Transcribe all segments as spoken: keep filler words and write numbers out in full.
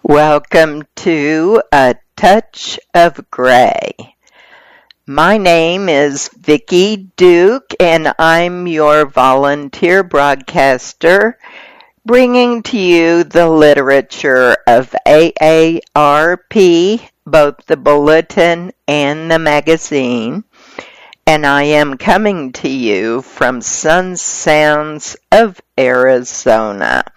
Welcome to A Touch of Gray. My name is Vicki Duke, and I'm your volunteer broadcaster, bringing to you the literature of A A R P, both the bulletin and the magazine, and I am coming to you from Sun Sounds of Arizona.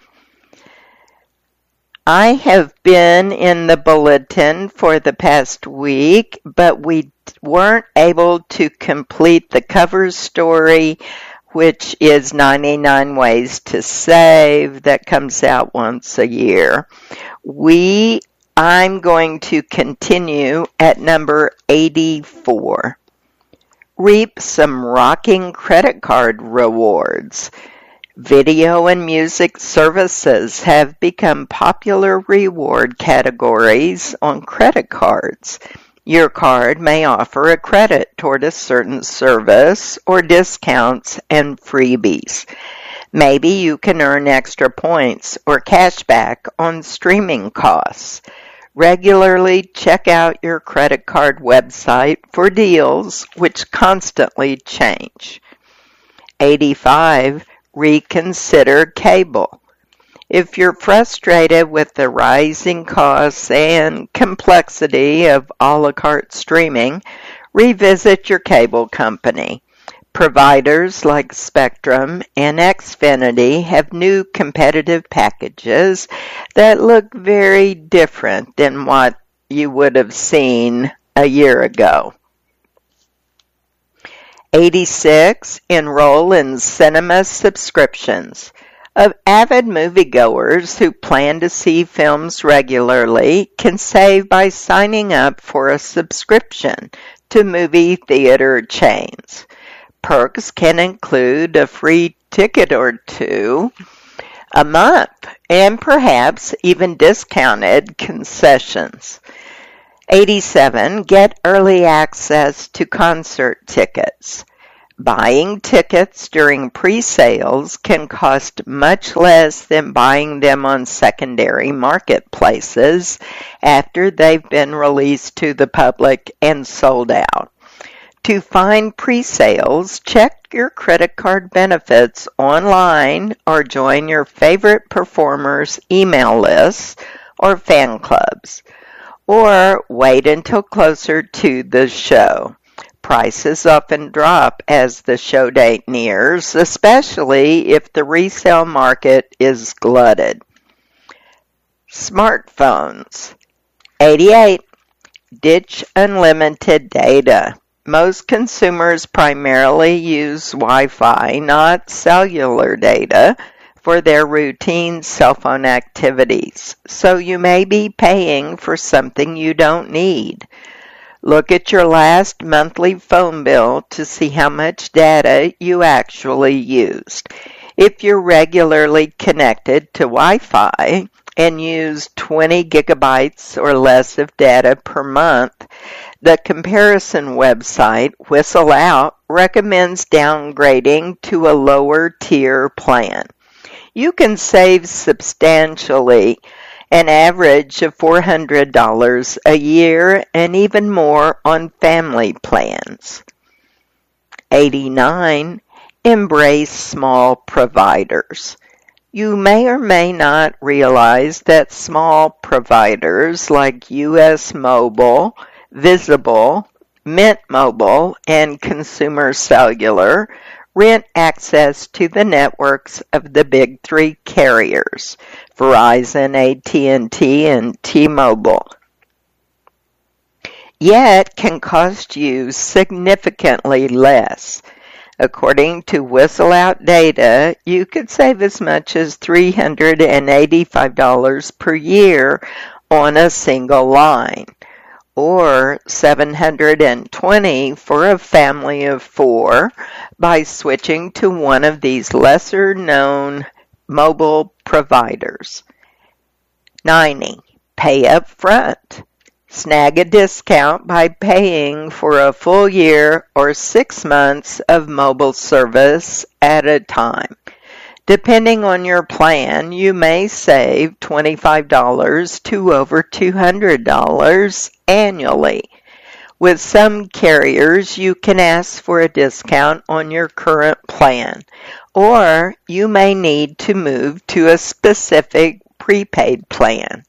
I have been in the bulletin for the past week, but we weren't able to complete the cover story, which is ninety-nine Ways to Save, that comes out once a year. We, I'm going to continue at number eighty-four. Reap some rocking credit card rewards. Video and music services have become popular reward categories on credit cards. Your card may offer a credit toward a certain service or discounts and freebies. Maybe you can earn extra points or cash back on streaming costs. Regularly check out your credit card website for deals which constantly change. eighty-five. Reconsider cable. If you're frustrated with the rising costs and complexity of a la carte streaming, revisit your cable company. Providers like Spectrum and Xfinity have new competitive packages that look very different than what you would have seen a year ago. eighty-six. Enroll in cinema subscriptions. Of avid moviegoers who plan to see films regularly can save by signing up for a subscription to movie theater chains. Perks can include a free ticket or two a month and perhaps even discounted concessions. eighty-seven. Get early access to concert tickets. Buying tickets during pre-sales can cost much less than buying them on secondary marketplaces after they've been released to the public and sold out. To find pre-sales, check your credit card benefits online or join your favorite performers' email lists or fan clubs. Or wait until closer to the show. Prices often drop as the show date nears, especially if the resale market is glutted. Smartphones. eighty-eight. Ditch unlimited data. Most consumers primarily use Wi-Fi, not cellular data, for their routine cell phone activities, so you may be paying for something you don't need. Look at your last monthly phone bill to see how much data you actually used. If you're regularly connected to Wi-Fi and use twenty gigabytes or less of data per month, the comparison website Whistle Out recommends downgrading to a lower tier plan. You can save substantially, an average of four hundred dollars a year and even more on family plans. eighty-nine. Embrace small providers. You may or may not realize that small providers like U S Mobile, Visible, Mint Mobile, and Consumer Cellular rent access to the networks of the big three carriers, Verizon, A T and T, and T-Mobile, yet can cost you significantly less. According to Whistle Out data, you could save as much as three hundred eighty-five dollars per year on a single line, or seven hundred twenty dollars for a family of four by switching to one of these lesser-known mobile providers. ninety. Pay up front. Snag a discount by paying for a full year or six months of mobile service at a time. Depending on your plan, you may save twenty-five dollars to over two hundred dollars annually. With some carriers, you can ask for a discount on your current plan, or you may need to move to a specific prepaid plan.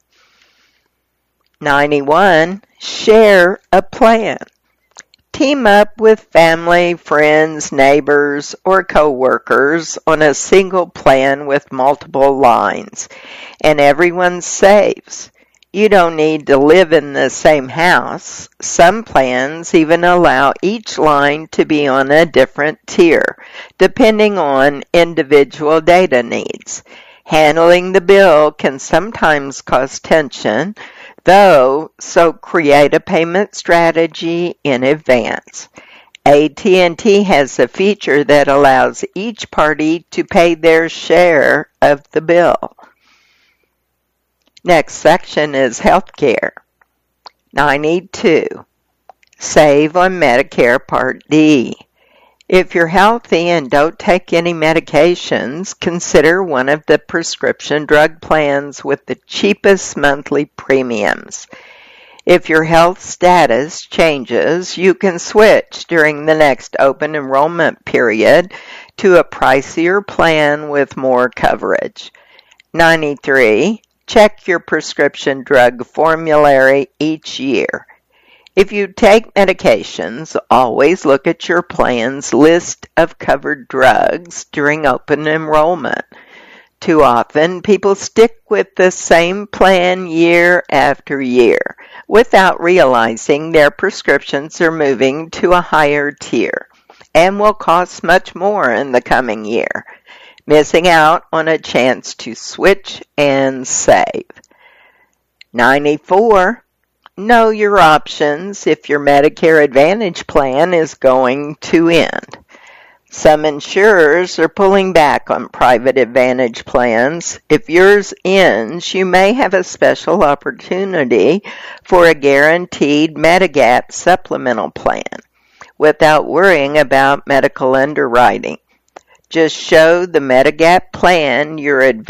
ninety-one. Share a plan. Team up with family, friends, neighbors, or coworkers on a single plan with multiple lines, and everyone saves. You don't need to live in the same house. Some plans even allow each line to be on a different tier, depending on individual data needs. Handling the bill can sometimes cause tension, though, so create a payment strategy in advance. A T and T has a feature that allows each party to pay their share of the bill. Next section is healthcare. ninety-two. Save on Medicare Part D. If you're healthy and don't take any medications, consider one of the prescription drug plans with the cheapest monthly premiums. If your health status changes, you can switch during the next open enrollment period to a pricier plan with more coverage. ninety-three. Check your prescription drug formulary each year. If you take medications, always look at your plan's list of covered drugs during open enrollment. Too often, people stick with the same plan year after year without realizing their prescriptions are moving to a higher tier and will cost much more in the coming year, missing out on a chance to switch and save. ninety-four. Know your options if your Medicare Advantage plan is going to end. Some insurers are pulling back on private Advantage plans. If yours ends, you may have a special opportunity for a guaranteed Medigap supplemental plan without worrying about medical underwriting. Just show the Medigap plan your Advantage